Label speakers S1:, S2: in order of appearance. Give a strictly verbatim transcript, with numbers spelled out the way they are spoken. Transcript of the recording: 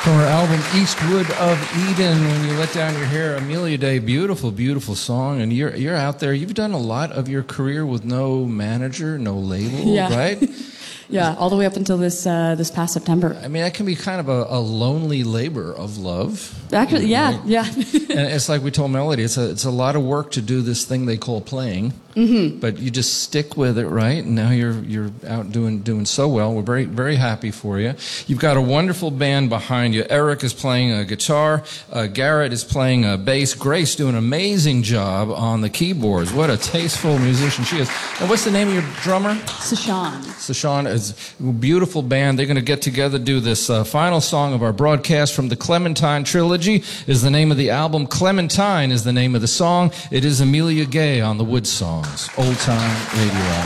S1: From her album Eastwood of Eden, When You Let Down Your Hair, Amelia Day, beautiful, beautiful song. And you're you're out there. You've done a lot of your career with no manager, no label,
S2: yeah.
S1: right?
S2: Yeah, all the way up until this uh, this past September.
S1: I mean, that can be kind of a, a lonely labor of love.
S2: Actually, yeah,
S1: right?
S2: yeah.
S1: And it's like we told Melody, it's a it's a lot of work to do this thing they call playing.
S2: Mm-hmm.
S1: But you just stick with it, right? And now you're you're out doing doing so well. We're very very happy for you. You've got a wonderful band behind you. Eric is playing a guitar. Uh, Garrett is playing a bass. Grace doing an amazing job on the keyboards. What a tasteful musician she is. And what's the name of your drummer?
S2: Sashan.
S1: Sashan is a beautiful band. They're going to get together, do this uh, final song of our broadcast from the Clementine Trilogy. Is the name of the album. Clementine is the name of the song. It is Amelia Gay on the Wood Songs. Old Time Radio Hour.